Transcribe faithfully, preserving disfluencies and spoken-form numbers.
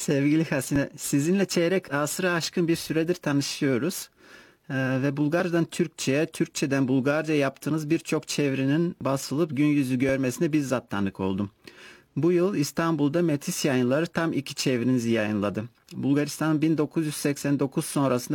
Sevgili Hasine, sizinle çeyrek asrı aşkın bir süredir tanışıyoruz. Ee, ve Bulgarcadan Türkçe'ye, Türkçeden Bulgarca yaptığınız birçok çevirinin basılıp gün yüzü görmesine bizzat tanık oldum. Bu yıl İstanbul'da Metis Yayınları tam iki çevirinizi yayınladı. Bulgaristan'ın bin dokuz yüz seksen dokuz sonrasında